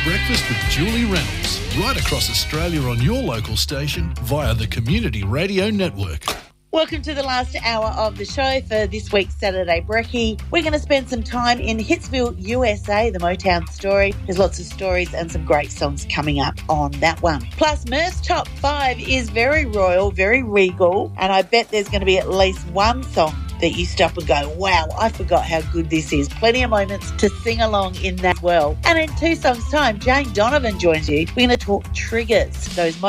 Breakfast with Julie Reynolds, right across Australia on your local station via the Community Radio Network. Welcome to the last hour of the show for this week's Saturday Brekkie. We're going to spend some time in Hitsville, USA, the Motown story. There's lots of stories and some great songs coming up on that one. Plus, Murph's Top 5 is very royal, very regal, and I bet there's going to be at least one song that you stop and go, wow, I forgot how good this is. Plenty of moments to sing along in that well. And in 2 songs' time, Jane Donovan joins you. We're going to talk triggers, those